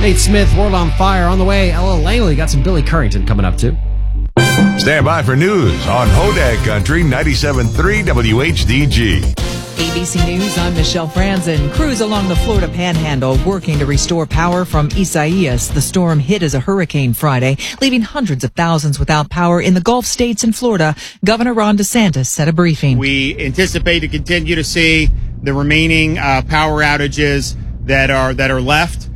Nate Smith, World on Fire on the way. Ella Langley got some Billy Currington coming up too. Stand by for news on Hodag Country 97.3 WHDG. ABC News, I'm Michelle Franzen. Crews along the Florida Panhandle working to restore power from Isaias. The storm hit as a hurricane Friday, leaving hundreds of thousands without power in the Gulf states and Florida. Governor Ron DeSantis at a briefing. We anticipate to continue to see the remaining power outages that are left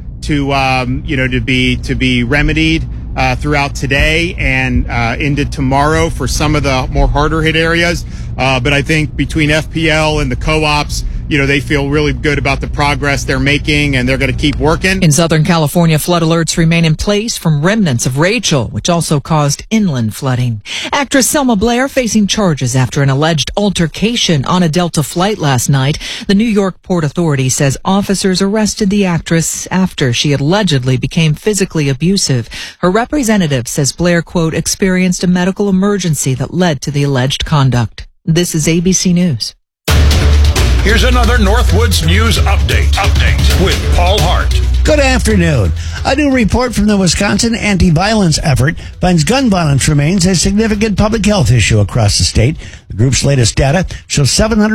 to be remedied throughout today and into tomorrow for some of the more harder hit areas. But I think between FPL and the co-ops, they feel really good about the progress they're making, and they're going to keep working. In Southern California, flood alerts remain in place from remnants of Rachel, which also caused inland flooding. Actress Selma Blair facing charges after an alleged altercation on a Delta flight last night. The New York Port Authority says officers arrested the actress after she allegedly became physically abusive. Her representative says Blair, quote, experienced a medical emergency that led to the alleged conduct. This is ABC News. Here's another Northwoods News Update with Paul Hart. Good afternoon. A new report from the Wisconsin anti-violence effort finds gun violence remains a significant public health issue across the state. The group's latest data shows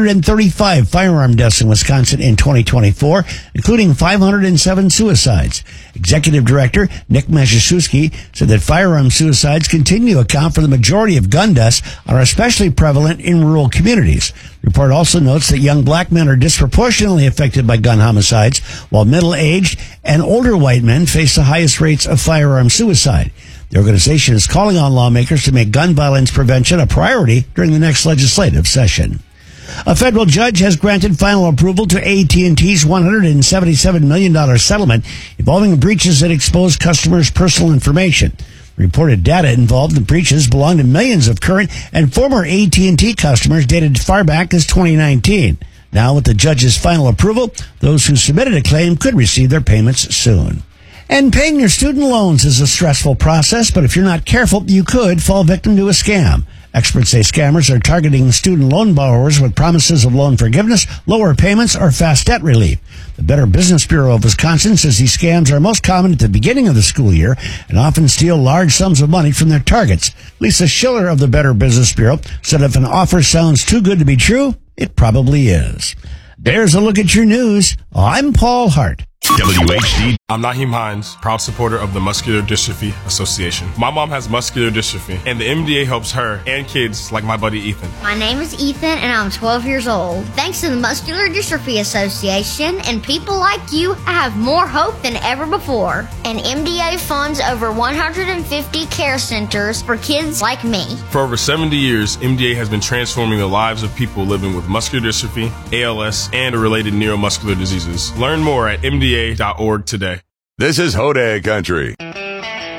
735 firearm deaths in Wisconsin in 2024, including 507 suicides. Executive Director Nick Maszewski said that firearm suicides continue to account for the majority of gun deaths and are especially prevalent in rural communities. The report also notes that young black men are disproportionately affected by gun homicides, while middle-aged and older white men face the highest rates of firearm suicide. The organization is calling on lawmakers to make gun violence prevention a priority during the next legislative session. A federal judge has granted final approval to AT&T's $177 million settlement involving breaches that expose customers' personal information. Reported data involved in breaches belong to millions of current and former AT&T customers dated as far back as 2019. Now, with the judge's final approval, those who submitted a claim could receive their payments soon. And paying your student loans is a stressful process, but if you're not careful, you could fall victim to a scam. Experts say scammers are targeting student loan borrowers with promises of loan forgiveness, lower payments, or fast debt relief. The Better Business Bureau of Wisconsin says these scams are most common at the beginning of the school year and often steal large sums of money from their targets. Lisa Schiller of the Better Business Bureau said if an offer sounds too good to be true, it probably is. There's a look at your news. I'm Paul Hart. WHD. I'm Naheem Hines, proud supporter of the Muscular Dystrophy Association. My mom has muscular dystrophy, and the MDA helps her and kids like my buddy Ethan. My name is Ethan, and I'm 12 years old. Thanks to the Muscular Dystrophy Association and people like you, I have more hope than ever before. And MDA funds over 150 care centers for kids like me. For over 70 years, MDA has been transforming the lives of people living with muscular dystrophy, ALS, and related neuromuscular diseases. Learn more at MDA.org today. This is Hodag Country.